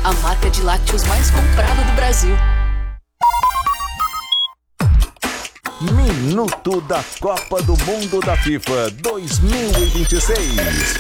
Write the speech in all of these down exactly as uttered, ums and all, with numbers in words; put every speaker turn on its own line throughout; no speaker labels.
a marca de lácteos mais comprada do Brasil.
Minuto da Copa do Mundo da FIFA dois mil e vinte e seis.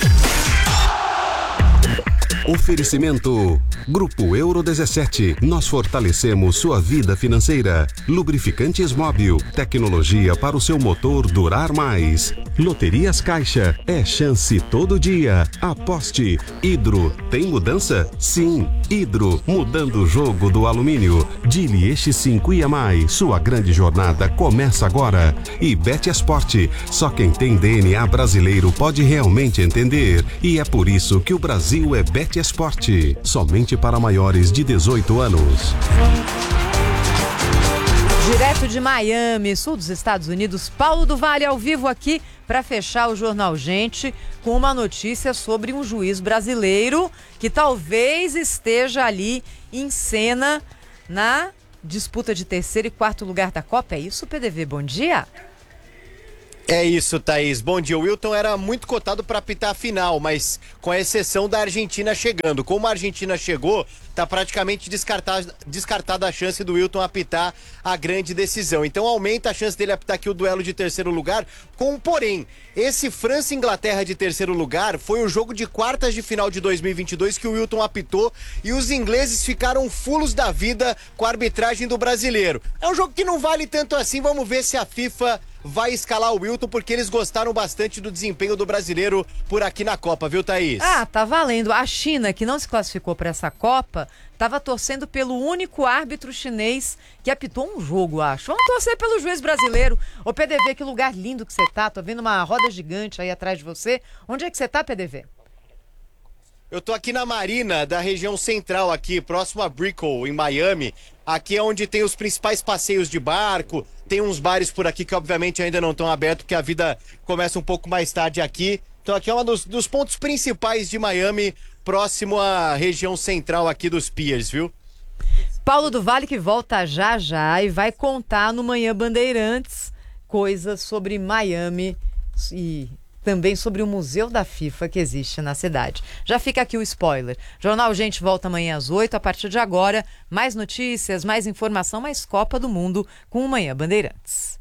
Oferecimento Grupo Euro dezessete. Nós fortalecemos sua vida financeira. Lubrificantes Móbil. Tecnologia para o seu motor durar mais. Loterias Caixa. É chance todo dia. Aposte. Hidro. Tem mudança? Sim. Hidro. Mudando o jogo do alumínio. Dili Eixo cinco e mais. Sua grande jornada começa agora. E Bet Esporte. Só quem tem D N A brasileiro pode realmente entender. E é por isso que o Brasil é Bet Esporte. Somente para maiores de dezoito anos.
Direto de Miami, sul dos Estados Unidos, Paulo do Vale ao vivo aqui para fechar o Jornal Gente com uma notícia sobre um juiz brasileiro que talvez esteja ali em cena na disputa de terceiro e quarto lugar da Copa. É isso, P D V? Bom dia.
É isso, Thaís. Bom dia. O Wilton era muito cotado para apitar a final, mas com a exceção da Argentina chegando. Como a Argentina chegou, tá praticamente descartada, descartada a chance do Wilton apitar a grande decisão. Então aumenta a chance dele apitar aqui o duelo de terceiro lugar, com um porém. Esse França e Inglaterra de terceiro lugar foi o jogo de quartas de final de dois mil e vinte e dois que o Wilton apitou e os ingleses ficaram fulos da vida com a arbitragem do brasileiro. É um jogo que não vale tanto assim, vamos ver se a FIFA vai escalar o Wilton, porque eles gostaram bastante do desempenho do brasileiro por aqui na Copa, viu, Thaís?
Ah, tá valendo. A China, que não se classificou para essa Copa, estava torcendo pelo único árbitro chinês que apitou um jogo, acho. Vamos torcer pelo juiz brasileiro. Ô, P D V, que lugar lindo que você tá. Tô vendo uma roda gigante aí atrás de você. Onde é que você tá, P D V?
Eu tô aqui na Marina, da região central aqui, próximo a Brickell, em Miami. Aqui é onde tem os principais passeios de barco, tem uns bares por aqui que obviamente ainda não estão abertos, porque a vida começa um pouco mais tarde aqui. Então aqui é um dos, dos pontos principais de Miami, próximo à região central aqui dos Piers, viu?
Paulo do Vale que volta já já e vai contar no Manhã Bandeirantes coisas sobre Miami e também sobre o Museu da FIFA que existe na cidade. Já fica aqui o spoiler. Jornal Gente volta amanhã às oito. A partir de agora, mais notícias, mais informação, mais Copa do Mundo com o Manhã Bandeirantes.